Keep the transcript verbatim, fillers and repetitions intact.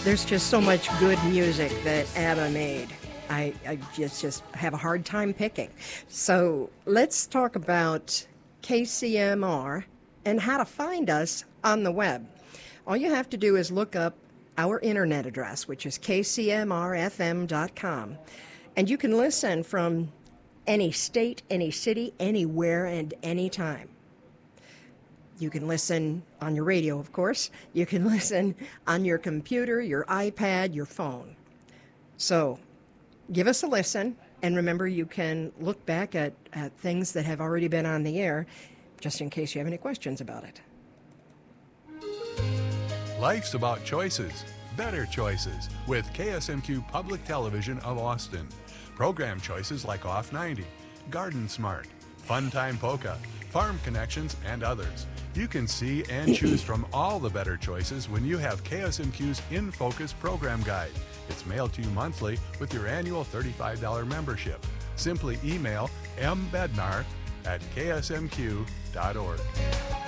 There's just so much good music that ABBA made. I, I just, just have a hard time picking. So let's talk about K C M R and how to find us on the web. All you have to do is look up our internet address, which is k c m r f m dot com. And you can listen from any state, any city, anywhere, and anytime. You can listen on your radio, of course. You can listen on your computer, your iPad, your phone. So give us a listen, and remember you can look back at, at things that have already been on the air, just in case you have any questions about it. Life's about choices, better choices, with K S M Q Public Television of Austin. Program choices like Off ninety, Garden Smart, Fun Time Polka, Farm Connections, and others. You can see and choose from all the better choices when you have K S M Q's In Focus program guide. It's mailed to you monthly with your annual thirty-five dollars membership. Simply email m bednar at k s m q dot org.